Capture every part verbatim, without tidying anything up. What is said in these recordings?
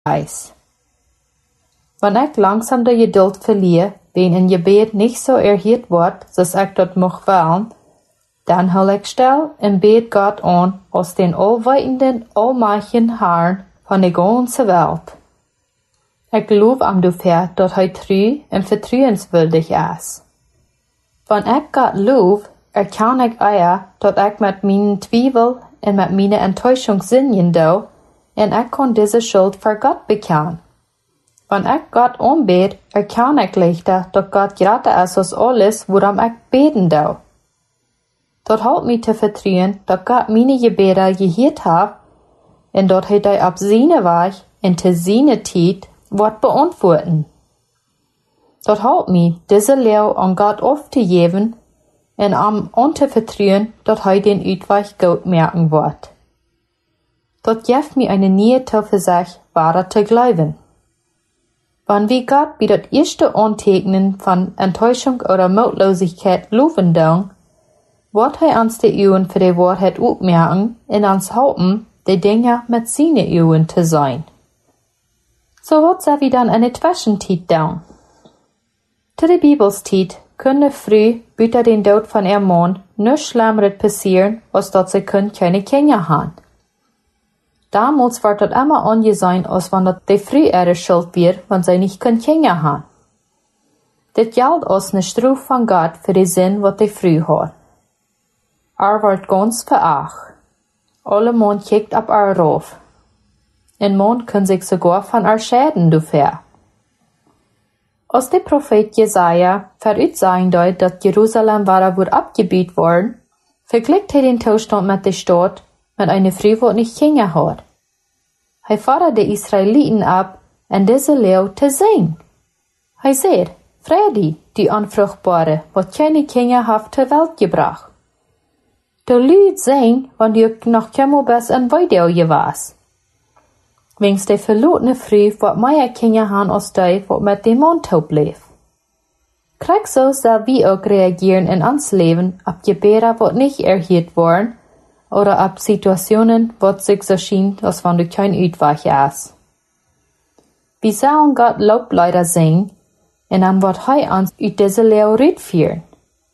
Eis. Wenn ich langsam de Geduld verliere, wenn ein Gebet nicht so erhört wird, als ich dort mocht wollen, dann hol ich still und bet Gott an aus den allweitenden, allmächtigen Herrn von der ganzen Welt. Ich glaube am du Herr, dass er treu und vertrauenswürdig ist. Wenn ich Gott lobe, erkenne ich eher, dass ich mit meinen Zweifel und mit meiner Enttäuschung sinnen do, und ich kann diese Schuld vor Gott bekennen. Wenn ich Gott anbete, erkenne ich leichter, dass Gott gerade ist aus alles, worum ich beten do. Das hält mich zu vertrauen, dass Gott meine Gebete gehört hat und dass er die auf seine Weg und zu seiner Zeit wird beantworten. Das hält mich, diese Lehre an Gott aufzugeben und am anzuvertrauen, dass er den Ausweg gut merken wird. Das gibt mir eine neue Zuversicht, wahrer zu glauben. Wenn wir Gott bei das erste Antegnen von Enttäuschung oder Mutlosigkeit loben dann, wird er uns die Augen für die Wahrheit aufmerken und uns helfen, die Dinge mit seinen Augen zu sein. So wird sie dann eine Zwischenzeit dann. Zu der Bibelszeit könne früh, büter den Tod von ihrem Mann, nichts Schlimmeres passieren, als dass sie können keine Kinder haben. Damals wird das immer angesehen, als wenn das die früh ihre Schuld wird, wenn sie nicht können Kinder haben. Das gilt als eine Strafe von Gott für den Sinn, was die früh hat. Er wird ganz veracht. Alle Mann kijkt ab er rauf. Ein Mann kann sich sogar von er schäden dafür. Als der Prophet Jesaja voraussagen deut, dass Jerusalem war wohl abgebiet worden, vergleicht er den Zustand mit der Stadt mit einer Frau, die nicht Kinder hat. Er fordert die Israeliten ab, in diese Lehre zu singen. Er sagt, Fredi, die Unfruchtbare, wird keine Kinder hat zur Welt gebracht. Du lüd singen, wenn du noch kemmo bist in Weidau gewesen. Wings de verlorene Frau wird mehr Kinder haben als die, wat mit dem Mann taub blieb. Krieg so soll wir auch reagieren in uns Leben, ab Gebete, wat nicht erhört worden, oder ab Situationen, wat sich so schien, als wenn du kein Ausweg hast. Wir sollen Gott Lobleider singen, und dann wird er uns aus dieser Lehre führen.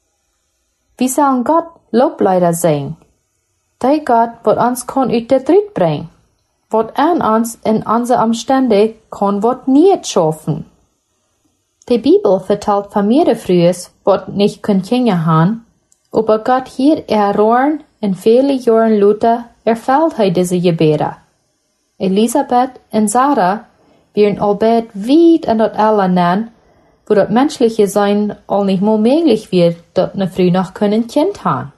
Wir sollen Gott Lobleider singen. Der Gott wird uns kann aus der Dritt bringen. Wat an uns in unsere Umstände kann wat nicht schaffen. Die Bibel vertellt von mehreren Frühes, wat nicht können Kinder haben, aber Gott hier errohren in viele Jahren Luther erfüllt er diese Gebete. Elisabeth und Sarah werden albeit weit in das Alle nennen, wo das menschliche Sein all nicht mehr möglich wird, dass eine Frau noch können Kind haben.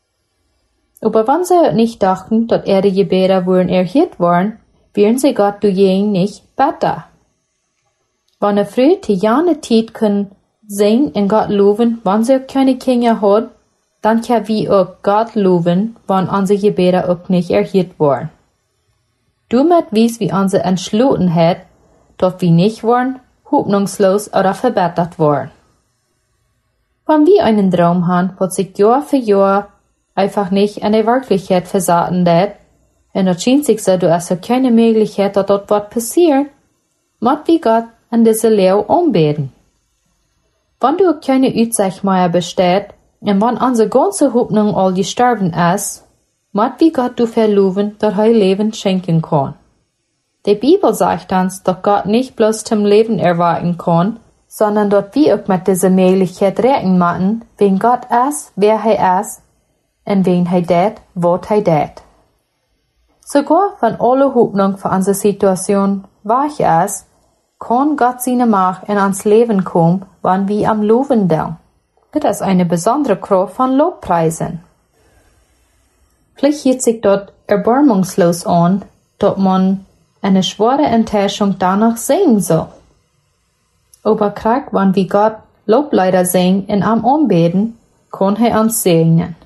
Aber wenn sie nicht dachten, dass ihre Gebete wurden erhört worden, wären sie Gott durch jeden nicht besser. Wenn eine Frau die jene Zeit können singen und Gott loben, wenn sie auch keine Kinder hat, dann kann wir auch Gott loben, wenn unsere Gebete auch nicht erhört worden. Damit wies wir unsere Entschlossenheit, dass wir nicht waren, hoffnungslos oder verbessert worden. Wenn wir einen Traum haben, was sich Jahr für Jahr einfach nicht in der Wirklichkeit versaten wird, und es schien sich so, du hast ja keine Möglichkeit, dass dort was passiert, muss wie Gott an diese Lehre anbeten. Wenn du keine Aussicht mehr besteht, und wenn unsere ganze Hoffnung all gestorben ist, muss wie Gott du verloben, dass er Leben schenken kann. Die Bibel sagt uns, dass Gott nicht bloß zum Leben erwarten kann, sondern dass wir auch mit dieser Möglichkeit rechnen müssen, wen Gott ist, wer er ist, und wen er tät, wat er tät. Sogar wenn alle Hoffnung für unsere Situation weich ist, kann Gott seine Macht in uns Leben kommen, wenn wir am Loben denken. Das ist eine besondere Kraft von Lobpreisen. Vielleicht hört sich dort erbarmungslos an, dass man eine schwere Enttäuschung danach sehen soll. Aber krieg, wenn wir Gott Lobleider singen und am Anbeten, kann er uns segnen.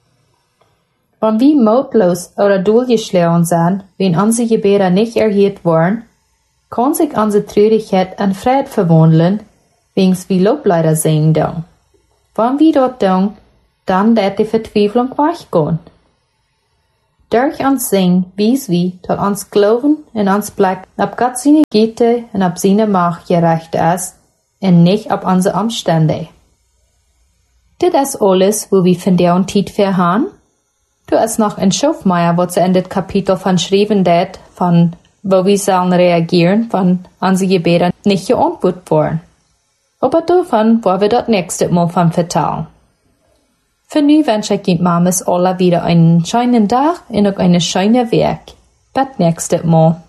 Wenn wir mutlos oder durchgeschlagen sind, wenn unsere Gebete nicht erhört worden, kann sich unsere Traurigkeit in Frieden verwandeln, wenn wir Lobleider singen dann. Wenn wir dort tun, dann wird die Verzweiflung weichgehen. Durch ons sing wies wie tot ons geloven en ons blik op God seine Güte en op seine Macht gerecht is en nicht op onze omstände. Dit is alles, wo wir von der und Tiet verhaan. Du ist noch ein Schofmeier, wo zu in dit Kapitel von schreiben det, von wo wir sollen reagieren, von unsere Gebete nicht geantwortet worden. Aber davon wollen wir dort nächstes Mal von vertellen. Für nu wünsche ich die Mamas alle wieder einen schönen Tag und auch eine schöne Werk. Bis nächstes Mal.